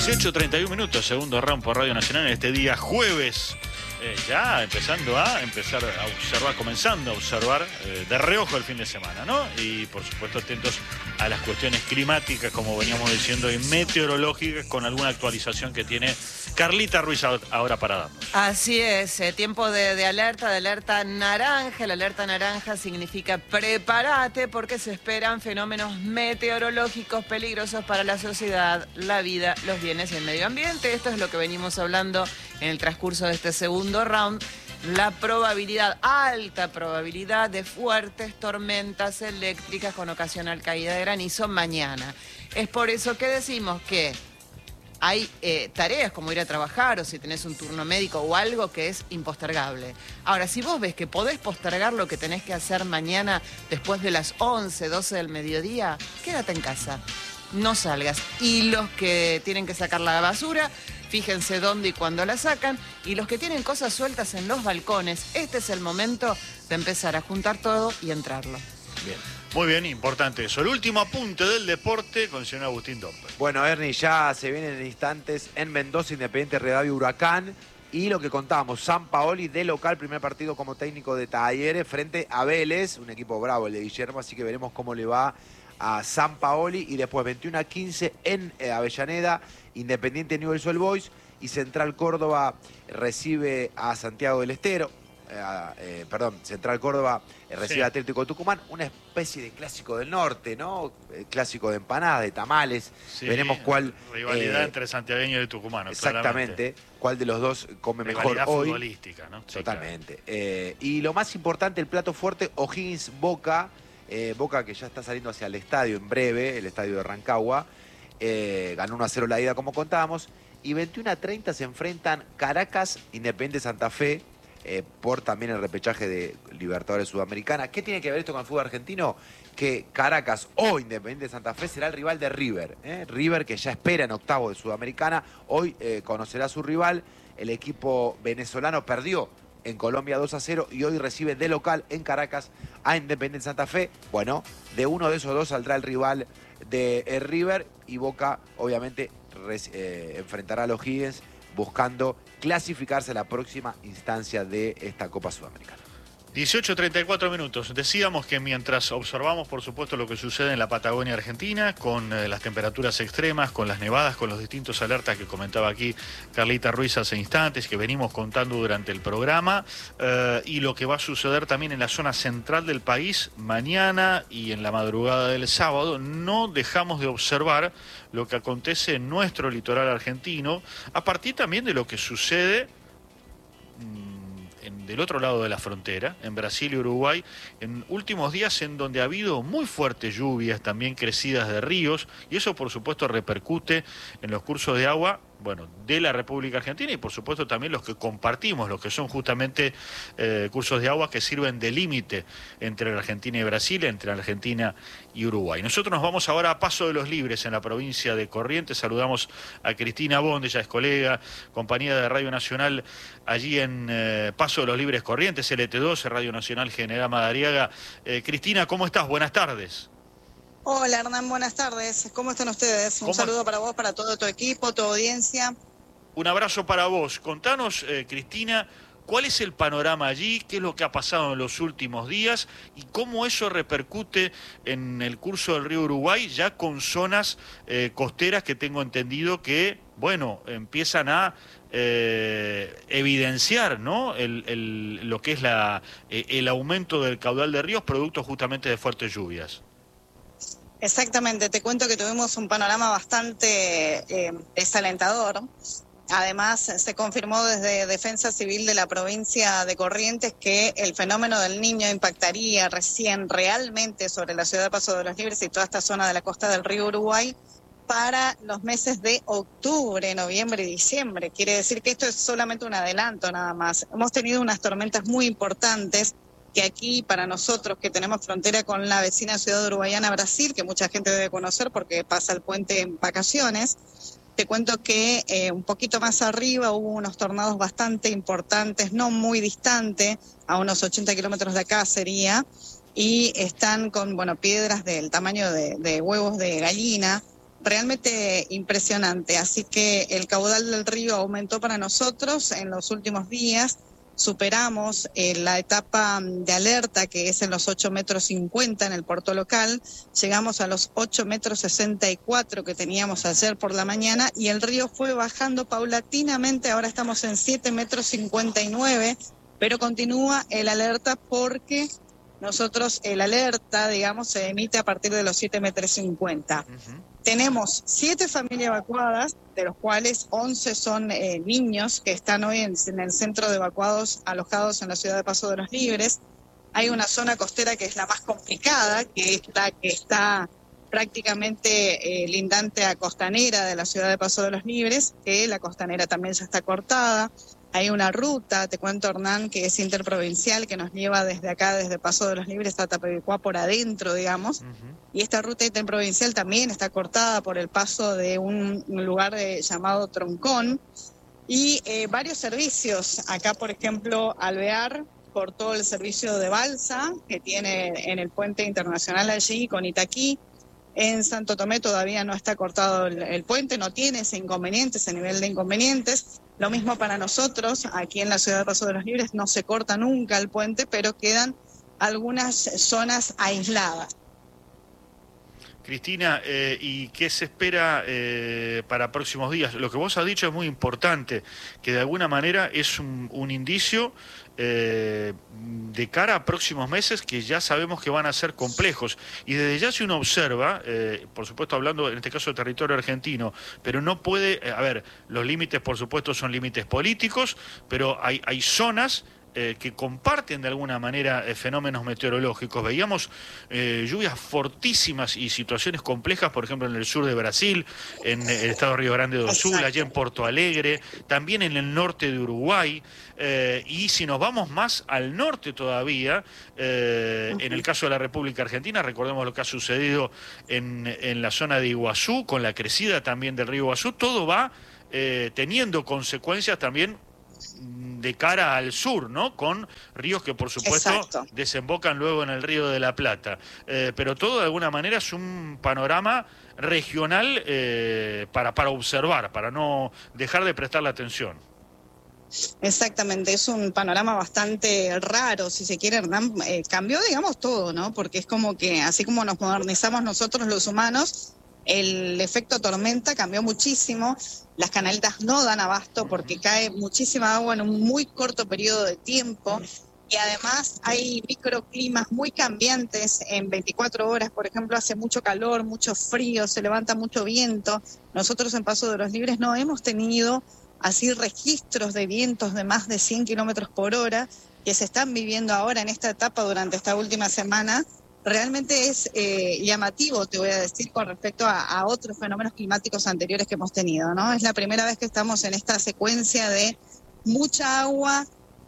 18:31 minutos, segundo round por Radio Nacional en este día jueves. Ya comenzando a observar, comenzando a observar de reojo el fin de semana, ¿no? Y por supuesto atentos a las cuestiones climáticas, como veníamos diciendo, y meteorológicas, con alguna actualización que tiene Carlita Ruiz ahora para darnos. Así es, tiempo de alerta naranja. La alerta naranja significa prepárate porque se esperan fenómenos meteorológicos peligrosos para la sociedad, la vida, los bienes y el medio ambiente. Esto es lo que venimos hablando en el transcurso de este segundo round. La probabilidad, alta probabilidad de fuertes tormentas eléctricas con ocasional caída de granizo mañana. Es por eso que decimos que hay tareas como ir a trabajar o si tenés un turno médico o algo que es impostergable. Ahora, si vos ves que podés postergar lo que tenés que hacer mañana después de las 11, 12 del mediodía, quédate en casa, no salgas. Y los que tienen que sacar la basura, fíjense dónde y cuándo la sacan. Y los que tienen cosas sueltas en los balcones, este es el momento de empezar a juntar todo y entrarlo. Bien. Muy bien, importante eso. El último apunte del deporte con el señor Agustín Domper. Bueno, Ernie, ya se vienen en instantes en Mendoza, Independiente Rivadavia Huracán. Y lo que contábamos, Sampaoli de local, primer partido como técnico de Talleres frente a Vélez, un equipo bravo el de Guillermo, así que veremos cómo le va a Sampaoli. Y después 21-15 en Avellaneda, Independiente Newell's Old Boys y Central Córdoba recibe a Santiago del Estero. Central Córdoba recibe a Atlético Tucumán, una especie de clásico del norte, ¿no? Clásico de empanadas, de tamales. Sí, veremos cuál. Rivalidad entre santiagueño y tucumano. Exactamente. Claramente. Cuál de los dos come mejor hoy. Futbolística, ¿no? Sí, totalmente. Claro. Y lo más importante, el plato fuerte, O'Higgins-Boca. Boca que ya está saliendo hacia el estadio en breve, el estadio de Rancagua. Ganó 1-0 la ida, como contábamos. Y 21-30 se enfrentan Caracas, Independiente Santa Fe. Por también el repechaje de Libertadores Sudamericana. ¿Qué tiene que ver esto con el fútbol argentino? Que Caracas o Independiente Santa Fe será el rival de River. River, que ya espera en octavo de Sudamericana, hoy conocerá a su rival. El equipo venezolano perdió en Colombia 2-0 y hoy recibe de local en Caracas a Independiente Santa Fe. Bueno, de uno de esos dos saldrá el rival de River y Boca, obviamente, enfrentará a los O'Higgins buscando clasificarse a la próxima instancia de esta Copa Sudamericana. 18:34 minutos. Decíamos que mientras observamos, por supuesto, lo que sucede en la Patagonia Argentina, con las temperaturas extremas, con las nevadas, con los distintos alertas que comentaba aquí Carlita Ruiz hace instantes, que venimos contando durante el programa, y lo que va a suceder también en la zona central del país mañana y en la madrugada del sábado, no dejamos de observar lo que acontece en nuestro litoral argentino, a partir también de lo que sucede del otro lado de la frontera, en Brasil y Uruguay, en últimos días en donde ha habido muy fuertes lluvias, también crecidas de ríos, y eso por supuesto repercute en los cursos de agua, bueno, de la República Argentina y por supuesto también los que compartimos, los que son justamente cursos de agua que sirven de límite entre la Argentina y Brasil, entre Argentina y Uruguay. Nosotros nos vamos ahora a Paso de los Libres, en la provincia de Corrientes. Saludamos a Cristina Bond, ella es colega, compañía de Radio Nacional allí en Paso de los Libres Corrientes, LT2, Radio Nacional General Madariaga. Cristina, ¿cómo estás? Buenas tardes. Hola Hernán, buenas tardes. ¿Cómo están ustedes? Un saludo para vos, para todo tu equipo, tu audiencia. Un abrazo para vos. Contanos, Cristina, ¿cuál es el panorama allí? ¿Qué es lo que ha pasado en los últimos días? ¿Y cómo eso repercute en el curso del río Uruguay, ya con zonas costeras que tengo entendido que, bueno, empiezan a evidenciar, ¿no? Lo que es el aumento del caudal de ríos producto justamente de fuertes lluvias? Exactamente, te cuento que tuvimos un panorama bastante desalentador. Además, se confirmó desde Defensa Civil de la provincia de Corrientes que el fenómeno del Niño impactaría recién realmente sobre la ciudad de Paso de los Libres y toda esta zona de la costa del río Uruguay para los meses de octubre, noviembre y diciembre. Quiere decir que esto es solamente un adelanto nada más. Hemos tenido unas tormentas muy importantes que aquí para nosotros que tenemos frontera con la vecina ciudad uruguayana Brasil, que mucha gente debe conocer porque pasa el puente en vacaciones, te cuento que un poquito más arriba hubo unos tornados bastante importantes, no muy distante, a unos 80 kilómetros de acá sería, y están con piedras del tamaño de huevos de gallina, realmente impresionante. Así que el caudal del río aumentó para nosotros en los últimos días. Superamos la etapa de alerta, que es en los 8,50 metros en el puerto local. Llegamos a los 8,64 metros que teníamos ayer por la mañana y el río fue bajando paulatinamente. Ahora estamos en 7,59 metros, pero continúa el alerta porque nosotros el alerta, digamos, se emite a partir de los 7,50 metros. Tenemos 7 familias evacuadas, de los cuales 11 son niños que están hoy en el centro de evacuados alojados en la ciudad de Paso de los Libres. Hay una zona costera que es la más complicada, que es la que está prácticamente lindante a Costanera de la ciudad de Paso de los Libres, que la Costanera también ya está cortada. Hay una ruta, te cuento, Hernán, que es interprovincial, que nos lleva desde acá, desde Paso de los Libres hasta Tapecuá por adentro, digamos. Y esta ruta interprovincial también está cortada por el paso de un lugar llamado Troncón. Y varios servicios. Acá, por ejemplo, Alvear cortó el servicio de balsa que tiene en el puente internacional allí con Itaquí. En Santo Tomé todavía no está cortado el puente, no tiene ese inconveniente, ese nivel de inconvenientes. Lo mismo para nosotros, aquí en la ciudad de Paso de los Libres no se corta nunca el puente, pero quedan algunas zonas aisladas. Cristina, ¿y qué se espera para próximos días? Lo que vos has dicho es muy importante, que de alguna manera es un indicio de cara a próximos meses que ya sabemos que van a ser complejos. Y desde ya si uno observa, por supuesto hablando en este caso de territorio argentino, pero no puede, los límites por supuesto son límites políticos, pero hay zonas que comparten de alguna manera fenómenos meteorológicos. Veíamos lluvias fortísimas y situaciones complejas, por ejemplo, en el sur de Brasil, en el estado de Río Grande do Sul, allá en Porto Alegre, también en el norte de Uruguay, y si nos vamos más al norte todavía, en el caso de la República Argentina, recordemos lo que ha sucedido en la zona de Iguazú, con la crecida también del río Iguazú, todo va teniendo consecuencias también de cara al sur, ¿no? Con ríos que por supuesto desembocan luego en el Río de la Plata. Pero todo de alguna manera es un panorama regional para observar, para no dejar de prestarle atención. Exactamente, es un panorama bastante raro, si se quiere, Hernán. Cambió, digamos, todo, ¿no? Porque es como que, así como nos modernizamos nosotros los humanos, el efecto tormenta cambió muchísimo. Las canaletas no dan abasto porque cae muchísima agua en un muy corto periodo de tiempo y además hay microclimas muy cambiantes en 24 horas. Por ejemplo, hace mucho calor, mucho frío, se levanta mucho viento. Nosotros en Paso de los Libres no hemos tenido así registros de vientos de más de 100 kilómetros por hora que se están viviendo ahora en esta etapa durante esta última semana. Realmente es llamativo, te voy a decir, con respecto a otros fenómenos climáticos anteriores que hemos tenido, ¿no? Es la primera vez que estamos en esta secuencia de mucha agua,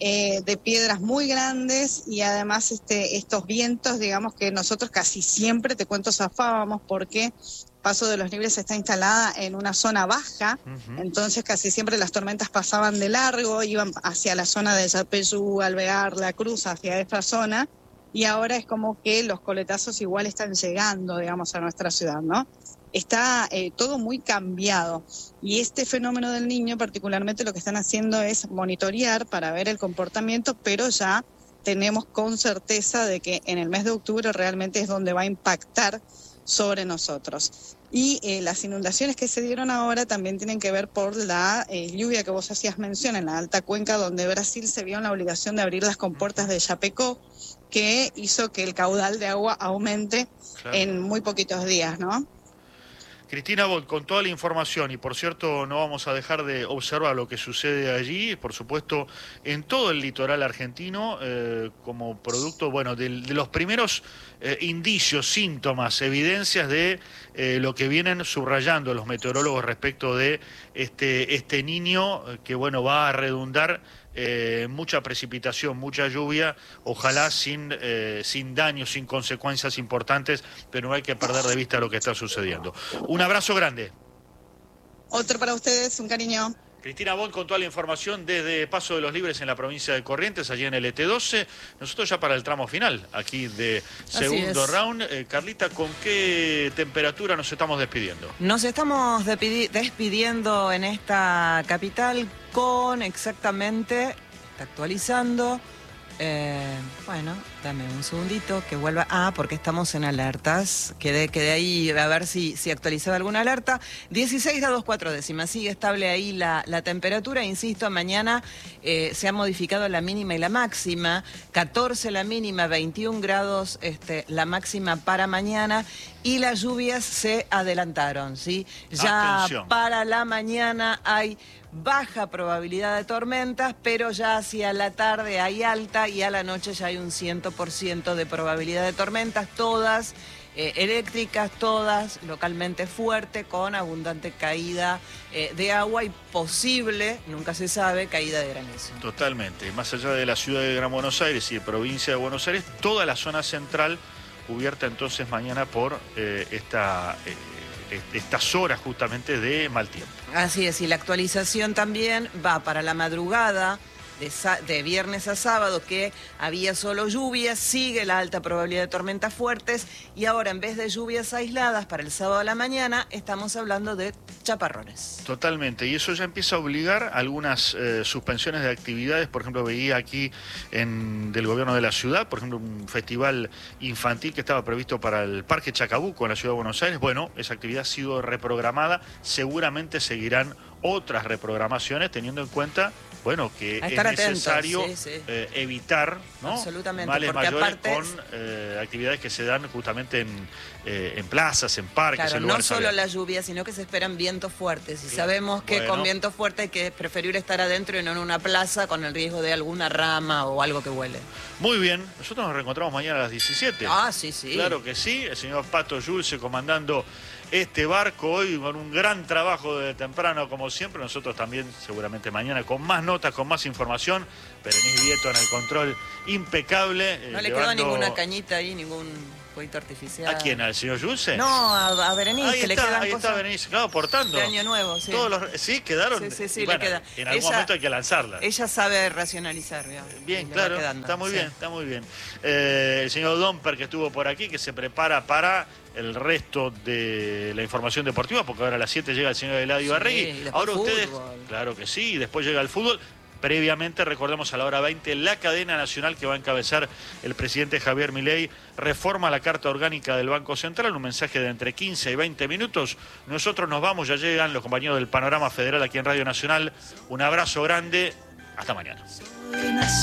de piedras muy grandes y además estos vientos, digamos, que nosotros casi siempre, te cuento, zafábamos porque Paso de los Libres está instalada en una zona baja, entonces casi siempre las tormentas pasaban de largo, iban hacia la zona de Yapeyú, Alvear, La Cruz, hacia esta zona. Y ahora es como que los coletazos igual están llegando, digamos, a nuestra ciudad, ¿no? Está todo muy cambiado. Y este fenómeno del Niño, particularmente, lo que están haciendo es monitorear para ver el comportamiento, pero ya tenemos con certeza de que en el mes de octubre realmente es donde va a impactar sobre nosotros. Y las inundaciones que se dieron ahora también tienen que ver por la lluvia que vos hacías mención en la alta cuenca, donde Brasil se vio en la obligación de abrir las compuertas de Chapecó, que hizo que el caudal de agua aumente en muy poquitos días, ¿no? Cristina Bot, con toda la información, y por cierto no vamos a dejar de observar lo que sucede allí, por supuesto en todo el litoral argentino, como producto, bueno, de los primeros indicios, síntomas, evidencias de lo que vienen subrayando los meteorólogos respecto de este Niño que, bueno, va a redundar mucha precipitación, mucha lluvia, ojalá sin daños, sin consecuencias importantes, pero no hay que perder de vista lo que está sucediendo. Un abrazo grande. Otro para ustedes, un cariño. Cristina Bond con toda la información desde Paso de los Libres en la provincia de Corrientes, allí en el ET12. Nosotros ya para el tramo final, aquí de segundo round. Carlita, ¿con qué temperatura nos estamos despidiendo? Nos estamos despidiendo en esta capital con exactamente, está actualizando, bueno, dame un segundito que vuelva. Porque estamos en alertas. Quedé ahí a ver si actualizaba alguna alerta. 16 grados 4 décimas. Sigue estable ahí la temperatura. Insisto, mañana se ha modificado la mínima y la máxima. 14 la mínima, 21 grados la máxima para mañana. Y las lluvias se adelantaron, ¿sí? Ya para la mañana hay baja probabilidad de tormentas, pero ya hacia la tarde hay alta y a la noche ya hay un 100% de probabilidad de tormentas, todas eléctricas, todas localmente fuerte, con abundante caída de agua y posible, nunca se sabe, caída de granizo. Totalmente. Más allá de la ciudad de Gran Buenos Aires y de provincia de Buenos Aires, toda la zona central cubierta entonces mañana por estas horas justamente de mal tiempo. Así es, y la actualización también va para la madrugada de viernes a sábado, que había solo lluvias, sigue la alta probabilidad de tormentas fuertes, y ahora en vez de lluvias aisladas para el sábado a la mañana, estamos hablando de chaparrones. Totalmente, y eso ya empieza a obligar algunas suspensiones de actividades. Por ejemplo, veía aquí del gobierno de la ciudad, por ejemplo, un festival infantil que estaba previsto para el Parque Chacabuco en la ciudad de Buenos Aires. Bueno, esa actividad ha sido reprogramada, seguramente seguirán otras reprogramaciones, teniendo en cuenta, bueno, que es necesario evitar, ¿no?, males mayores con actividades que se dan justamente en plazas, en parques, claro, en lugares no solo abiertos. la lluvia, sino que se esperan vientos fuertes. Y sabemos que con viento fuerte hay que preferir estar adentro y no en una plaza con el riesgo de alguna rama o algo que huele. Muy bien, nosotros nos reencontramos mañana a las 17. Sí. Claro que sí, el señor Pato Yulce comandando este barco hoy con un gran trabajo de temprano como siempre. Nosotros también seguramente mañana con más notas, con más información. Berenice Vieto en el control impecable. No le quedó ninguna cañita ahí, ningún fueguito artificial. ¿A quién? ¿Al señor Yulce? No, a Berenice, ahí que está, le quedan ahí cosas está Berenice, claro, aportando. de Año Nuevo, sí. Sí, quedaron. Sí, bueno, le queda. En algún momento hay que lanzarla. Ella sabe racionalizar, bien, claro, está muy bien, está muy bien. El señor Domper, que estuvo por aquí, que se prepara para el resto de la información deportiva, porque ahora a las 7 llega el señor Eladio Arregui. Ahora ustedes, claro que sí, y después llega el fútbol. Previamente, recordemos, a la hora 20, la cadena nacional que va a encabezar el presidente Javier Milei reforma la Carta Orgánica del Banco Central, un mensaje de entre 15 y 20 minutos. Nosotros nos vamos, ya llegan los compañeros del Panorama Federal aquí en Radio Nacional. Un abrazo grande, hasta mañana.